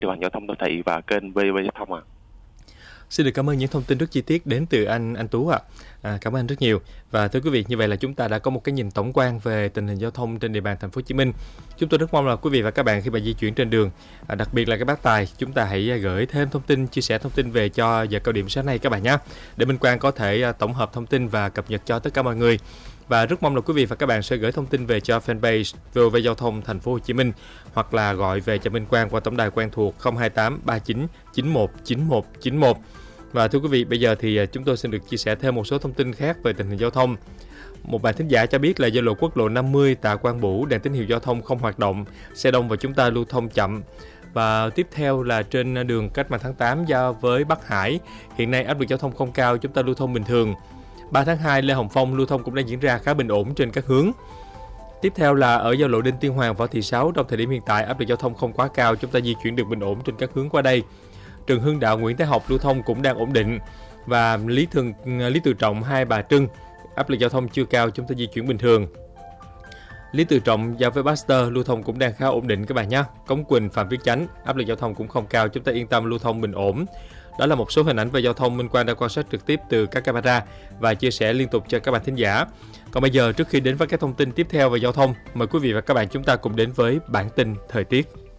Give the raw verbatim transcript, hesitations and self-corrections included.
điều hành giao thông đô thị và kênh vê o vê Giao thông ạ. À. Xin được cảm ơn những thông tin rất chi tiết đến từ anh anh Tú ạ. À. À, cảm ơn anh rất nhiều. Và thưa quý vị, như vậy là chúng ta đã có một cái nhìn tổng quan về tình hình giao thông trên địa bàn thành phố Hồ Chí Minh. Chúng tôi rất mong là quý vị và các bạn khi mà di chuyển trên đường, à, đặc biệt là các bác tài, chúng ta hãy gửi thêm thông tin, chia sẻ thông tin về cho giờ cao điểm sáng nay các bạn nhé, để Minh Quang có thể à, tổng hợp thông tin và cập nhật cho tất cả mọi người. Và rất mong là quý vị và các bạn sẽ gửi thông tin về cho fanpage vê o vê Giao thông Thành phố Hồ Chí Minh, hoặc là gọi về cho Minh Quang qua tổng đài quen thuộc không hai tám ba chín chín một chín một chín một. Và thưa quý vị, bây giờ thì chúng tôi xin được chia sẻ thêm một số thông tin khác về tình hình giao thông. Một bạn thính giả cho biết là do lộ quốc lộ năm mươi Tạ Quang Bửu đèn tín hiệu giao thông không hoạt động, xe đông và chúng ta lưu thông chậm. Và tiếp theo là trên đường Cách mạng tháng tám giao với Bắc Hải, hiện nay áp lực giao thông không cao, chúng ta lưu thông bình thường. ba tháng hai Lê Hồng Phong lưu thông cũng đang diễn ra khá bình ổn trên các hướng. Tiếp theo là ở giao lộ Đinh Tiên Hoàng Võ Thị Sáu, trong thời điểm hiện tại áp lực giao thông không quá cao, chúng ta di chuyển được bình ổn trên các hướng qua đây. Trần Hưng Đạo Nguyễn Thái Học lưu thông cũng đang ổn định, và Lý Thường Lý Tự Trọng Hai Bà Trưng áp lực giao thông chưa cao, chúng ta di chuyển bình thường. Lý Tự Trọng giao với Baxter lưu thông cũng đang khá ổn định các bạn nhé. Cống Quỳnh Phạm Viết Chánh áp lực giao thông cũng không cao, chúng ta yên tâm lưu thông bình ổn. Đó là một số hình ảnh về giao thông Minh Quang đã quan sát trực tiếp từ các camera và chia sẻ liên tục cho các bạn thính giả. Còn bây giờ, trước khi đến với các thông tin tiếp theo về giao thông, mời quý vị và các bạn chúng ta cùng đến với bản tin thời tiết.